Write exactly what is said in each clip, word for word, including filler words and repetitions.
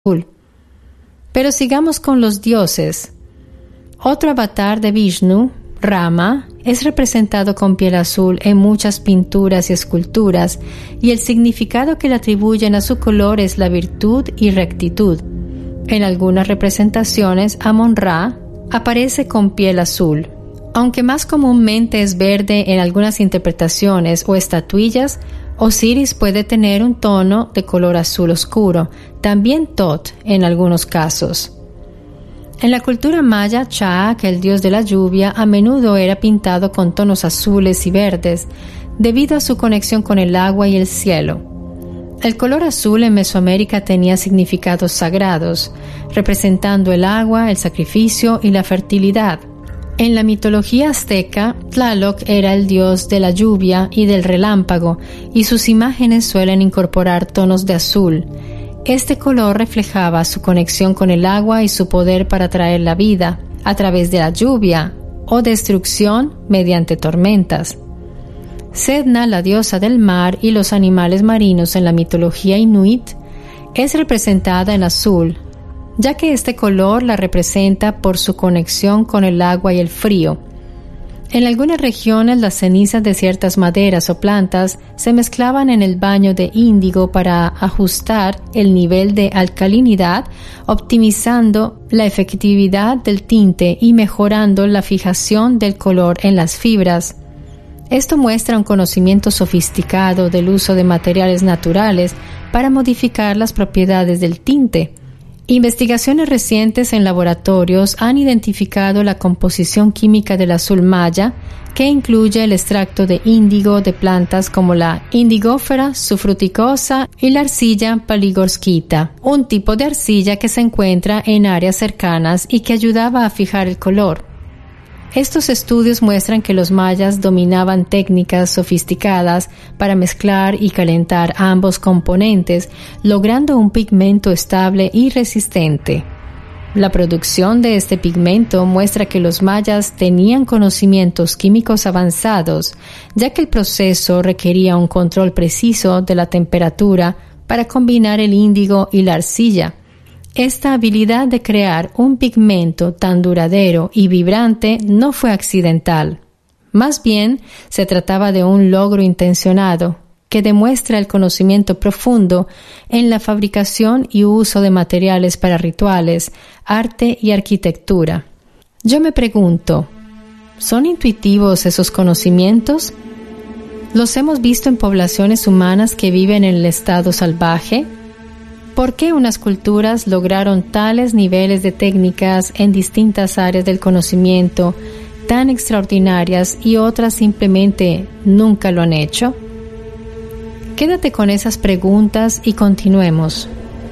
azul. Pero sigamos con los dioses. Otro avatar de Vishnu, Rama, es representado con piel azul en muchas pinturas y esculturas, y el significado que le atribuyen a su color es la virtud y rectitud. En algunas representaciones, Amon-Ra aparece con piel azul. Aunque más comúnmente es verde en algunas interpretaciones o estatuillas, Osiris puede tener un tono de color azul oscuro, también Tot en algunos casos. En la cultura maya, Chaac, el dios de la lluvia, a menudo era pintado con tonos azules y verdes, debido a su conexión con el agua y el cielo. El color azul en Mesoamérica tenía significados sagrados, representando el agua, el sacrificio y la fertilidad. En la mitología azteca, Tlaloc era el dios de la lluvia y del relámpago, y sus imágenes suelen incorporar tonos de azul. Este color reflejaba su conexión con el agua y su poder para traer la vida, a través de la lluvia, o destrucción mediante tormentas. Sedna, la diosa del mar y los animales marinos en la mitología inuit, es representada en azul, ya que este color la representa por su conexión con el agua y el frío. En algunas regiones, las cenizas de ciertas maderas o plantas se mezclaban en el baño de índigo para ajustar el nivel de alcalinidad, optimizando la efectividad del tinte y mejorando la fijación del color en las fibras. Esto muestra un conocimiento sofisticado del uso de materiales naturales para modificar las propiedades del tinte. Investigaciones recientes en laboratorios han identificado la composición química del azul maya, que incluye el extracto de índigo de plantas como la Indigofera subfruticosa y la arcilla paligorskita, un tipo de arcilla que se encuentra en áreas cercanas y que ayudaba a fijar el color. Estos estudios muestran que los mayas dominaban técnicas sofisticadas para mezclar y calentar ambos componentes, logrando un pigmento estable y resistente. La producción de este pigmento muestra que los mayas tenían conocimientos químicos avanzados, ya que el proceso requería un control preciso de la temperatura para combinar el índigo y la arcilla. Esta habilidad de crear un pigmento tan duradero y vibrante no fue accidental. Más bien, se trataba de un logro intencionado que demuestra el conocimiento profundo en la fabricación y uso de materiales para rituales, arte y arquitectura. Yo me pregunto, ¿son intuitivos esos conocimientos? ¿Los hemos visto en poblaciones humanas que viven en el estado salvaje? ¿Por qué unas culturas lograron tales niveles de técnicas en distintas áreas del conocimiento tan extraordinarias y otras simplemente nunca lo han hecho? Quédate con esas preguntas y continuemos.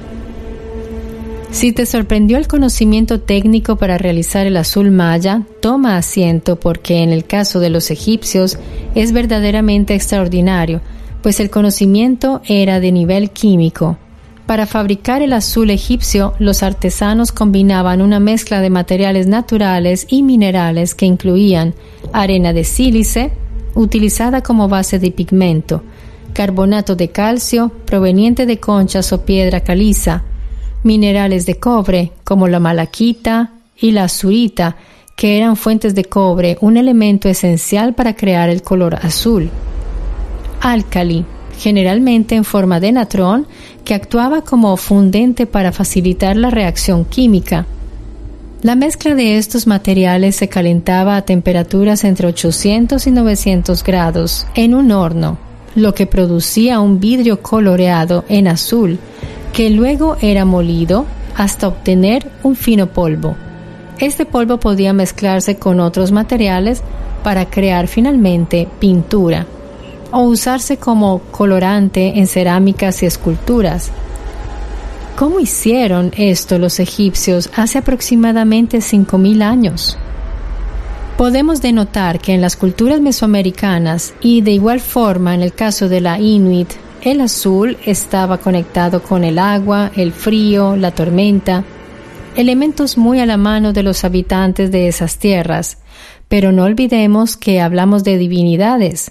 Si te sorprendió el conocimiento técnico para realizar el azul maya, toma asiento porque en el caso de los egipcios es verdaderamente extraordinario, pues el conocimiento era de nivel químico. Para fabricar el azul egipcio, los artesanos combinaban una mezcla de materiales naturales y minerales que incluían arena de sílice, utilizada como base de pigmento, carbonato de calcio, proveniente de conchas o piedra caliza, minerales de cobre, como la malaquita y la azurita, que eran fuentes de cobre, un elemento esencial para crear el color azul. Álcali, generalmente en forma de natrón, que actuaba como fundente para facilitar la reacción química. La mezcla de estos materiales se calentaba a temperaturas entre ochocientos y novecientos grados en un horno, lo que producía un vidrio coloreado en azul, que luego era molido hasta obtener un fino polvo. Este polvo podía mezclarse con otros materiales para crear finalmente pintura, o usarse como colorante en cerámicas y esculturas. ¿Cómo hicieron esto los egipcios hace aproximadamente cinco mil años? Podemos denotar que en las culturas mesoamericanas y de igual forma en el caso de la Inuit, el azul estaba conectado con el agua, el frío, la tormenta, elementos muy a la mano de los habitantes de esas tierras, pero no olvidemos que hablamos de divinidades.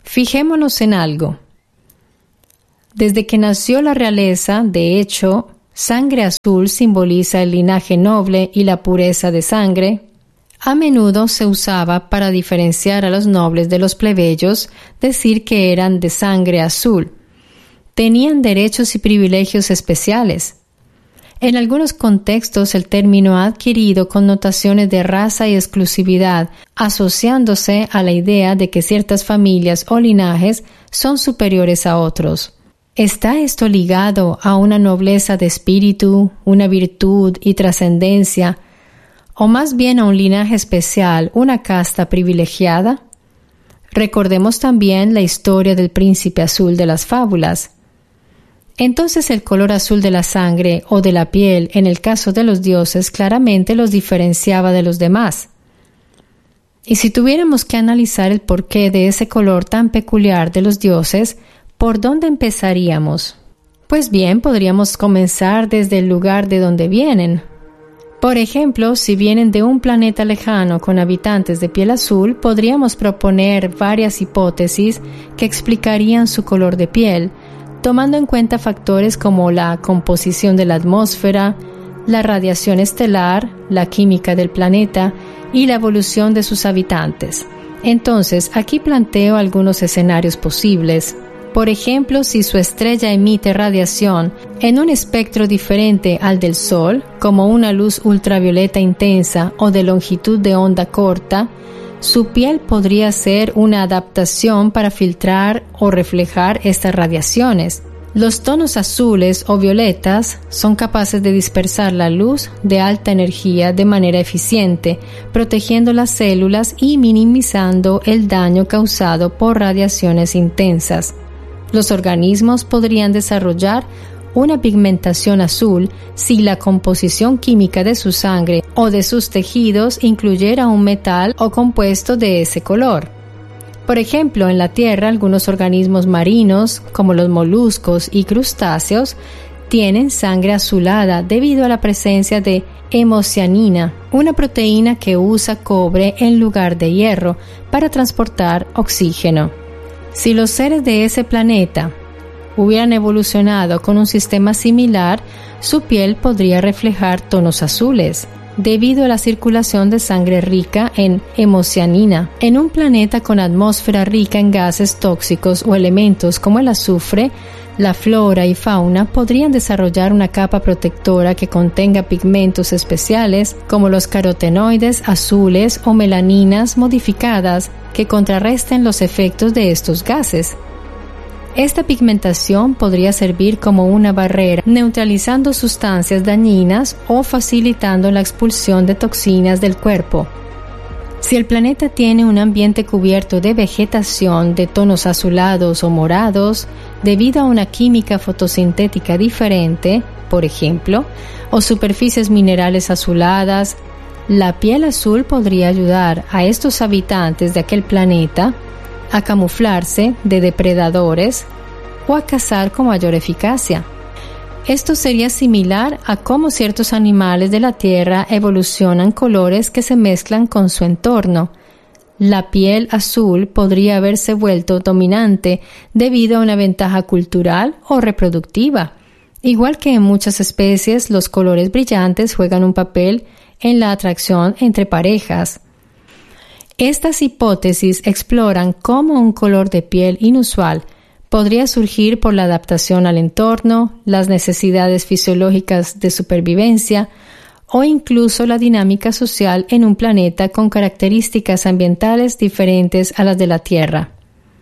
Fijémonos en algo. Desde que nació la realeza, de hecho, Sangre azul simboliza el linaje noble y la pureza de sangre. A menudo se usaba para diferenciar a los nobles de los plebeyos, decir que eran de sangre azul. Tenían derechos y privilegios especiales. En algunos contextos el término ha adquirido connotaciones de raza y exclusividad, asociándose a la idea de que ciertas familias o linajes son superiores a otros. ¿Está esto ligado a una nobleza de espíritu, una virtud y trascendencia, o más bien a un linaje especial, una casta privilegiada? Recordemos también la historia del príncipe azul de las fábulas. Entonces el color azul de la sangre o de la piel, en el caso de los dioses, claramente los diferenciaba de los demás. Y si tuviéramos que analizar el porqué de ese color tan peculiar de los dioses, ¿por dónde empezaríamos? Pues bien, podríamos comenzar desde el lugar de donde vienen. Por ejemplo, si vienen de un planeta lejano con habitantes de piel azul, podríamos proponer varias hipótesis que explicarían su color de piel, tomando en cuenta factores como la composición de la atmósfera, la radiación estelar, la química del planeta y la evolución de sus habitantes. Entonces, aquí planteo algunos escenarios posibles. Por ejemplo, si su estrella emite radiación en un espectro diferente al del Sol, como una luz ultravioleta intensa o de longitud de onda corta, su piel podría ser una adaptación para filtrar o reflejar estas radiaciones. Los tonos azules o violetas son capaces de dispersar la luz de alta energía de manera eficiente, protegiendo las células y minimizando el daño causado por radiaciones intensas. Los organismos podrían desarrollar una pigmentación azul si la composición química de su sangre o de sus tejidos incluyera un metal o compuesto de ese color. Por ejemplo, en la Tierra, algunos organismos marinos, como los moluscos y crustáceos, tienen sangre azulada debido a la presencia de hemocianina, una proteína que usa cobre en lugar de hierro para transportar oxígeno. Si los seres de ese planeta hubieran evolucionado con un sistema similar, su piel podría reflejar tonos azules, debido a la circulación de sangre rica en hemocianina. En un planeta con atmósfera rica en gases tóxicos o elementos como el azufre, la flora y fauna podrían desarrollar una capa protectora que contenga pigmentos especiales como los carotenoides azules o melaninas modificadas que contrarresten los efectos de estos gases. Esta pigmentación podría servir como una barrera, neutralizando sustancias dañinas o facilitando la expulsión de toxinas del cuerpo. Si el planeta tiene un ambiente cubierto de vegetación de tonos azulados o morados, debido a una química fotosintética diferente, por ejemplo, o superficies minerales azuladas, la piel azul podría ayudar a estos habitantes de aquel planeta a camuflarse de depredadores o a cazar con mayor eficacia. Esto sería similar a cómo ciertos animales de la Tierra evolucionan colores que se mezclan con su entorno. La piel azul podría haberse vuelto dominante debido a una ventaja cultural o reproductiva. Igual que en muchas especies, los colores brillantes juegan un papel en la atracción entre parejas. Estas hipótesis exploran cómo un color de piel inusual podría surgir por la adaptación al entorno, las necesidades fisiológicas de supervivencia o incluso la dinámica social en un planeta con características ambientales diferentes a las de la Tierra.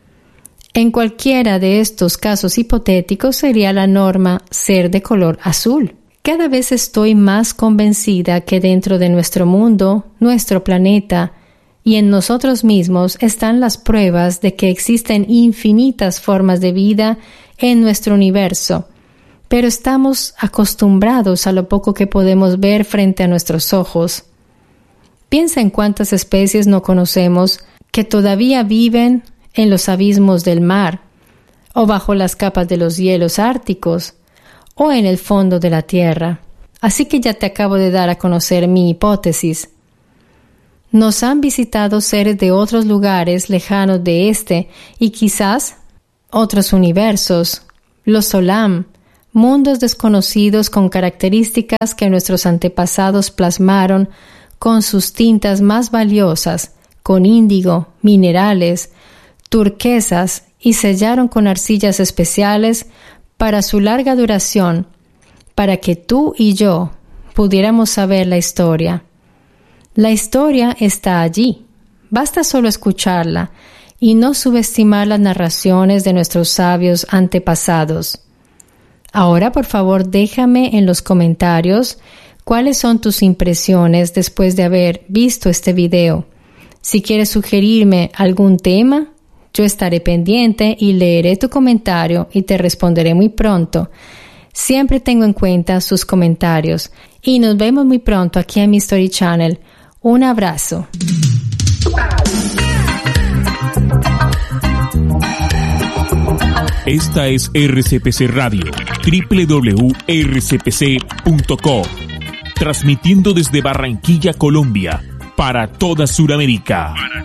En cualquiera de estos casos hipotéticos sería la norma ser de color azul. Cada vez estoy más convencida que dentro de nuestro mundo, nuestro planeta, y en nosotros mismos están las pruebas de que existen infinitas formas de vida en nuestro universo, pero estamos acostumbrados a lo poco que podemos ver frente a nuestros ojos. Piensa en cuántas especies no conocemos que todavía viven en los abismos del mar, o bajo las capas de los hielos árticos, o en el fondo de la tierra. Así que ya te acabo de dar a conocer mi hipótesis. Nos han visitado seres de otros lugares lejanos de este y quizás otros universos, los Solam, mundos desconocidos con características que nuestros antepasados plasmaron con sus tintas más valiosas, con índigo, minerales, turquesas y sellaron con arcillas especiales para su larga duración, para que tú y yo pudiéramos saber la historia. La historia está allí. Basta solo escucharla y no subestimar las narraciones de nuestros sabios antepasados. Ahora, por favor, déjame en los comentarios cuáles son tus impresiones después de haber visto este video. Si quieres sugerirme algún tema, yo estaré pendiente y leeré tu comentario y te responderé muy pronto. Siempre tengo en cuenta sus comentarios y nos vemos muy pronto aquí en mi Story Channel. Un abrazo. Esta es R C P C Radio, doble u doble u doble u punto r c p c punto com, transmitiendo desde Barranquilla, Colombia, para toda Sudamérica.